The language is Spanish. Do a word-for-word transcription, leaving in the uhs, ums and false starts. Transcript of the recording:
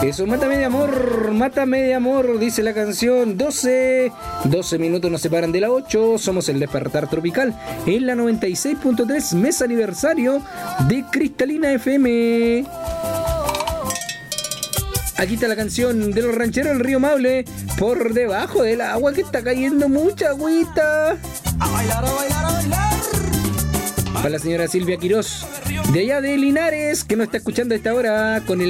Eso, mátame de amor, mátame de amor, dice la canción. doce, doce minutos nos separan de la ocho. Somos el Despertar Tropical en la noventa y seis punto tres, mes aniversario de Cristalina F M. Aquí está la canción de los rancheros del Río Maule, Por debajo del agua, que está cayendo mucha agüita. A bailar, a bailar, a bailar. Para la señora Silvia Quirós, de allá de Linares, que nos está escuchando a esta hora con el